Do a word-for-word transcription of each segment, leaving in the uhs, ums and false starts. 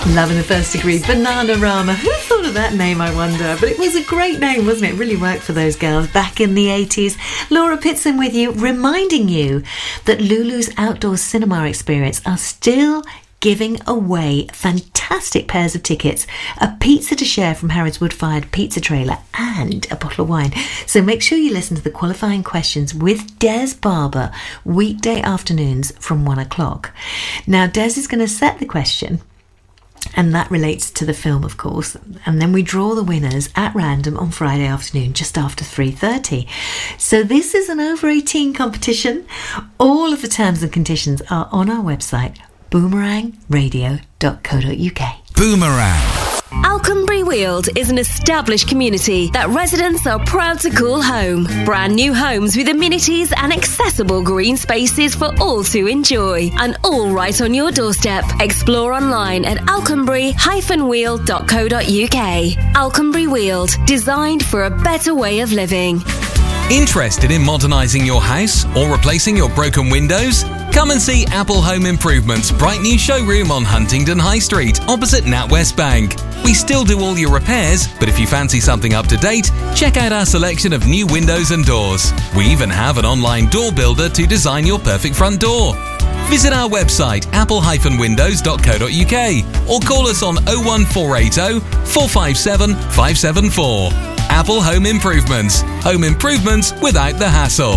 Love in the First Degree, Bananarama. Who thought of that name, I wonder? But it was a great name, wasn't it? It really worked for those girls back in the eighties. Laura Pitson with you, reminding you that Lulu's outdoor cinema experience are still giving away fantastic pairs of tickets, a pizza to share from Harrods Wood-Fired Pizza Trailer, and a bottle of wine. So make sure you listen to the qualifying questions with Des Barber weekday afternoons from one o'clock. Now, Des is going to set the question, and that relates to the film, of course, and then we draw the winners at random on Friday afternoon just after three thirty. So this is an over eighteen competition. All of the terms and conditions are on our website, boomerang radio dot co dot uk. Boomerang. Alconbury Weald is an established community that residents are proud to call home. Brand new homes with amenities and accessible green spaces for all to enjoy. And all right on your doorstep. Explore online at alconbury dash weald dot co dot uk. Alconbury Weald, designed for a better way of living. Interested in modernising your house or replacing your broken windows? Come and see Apple Home Improvement's bright new showroom on Huntingdon High Street, opposite NatWest Bank. We still do all your repairs, but if you fancy something up to date, check out our selection of new windows and doors. We even have an online door builder to design your perfect front door. Visit our website, apple dash windows dot co dot uk, or call us on oh one four eight oh, four five seven, five seven four. Apple Home Improvements. Home improvements without the hassle.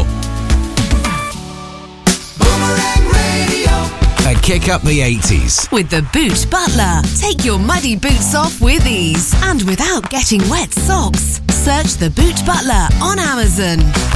A kick up the eighties. With the Boot Butler. Take your muddy boots off with ease and without getting wet socks. Search the Boot Butler on Amazon.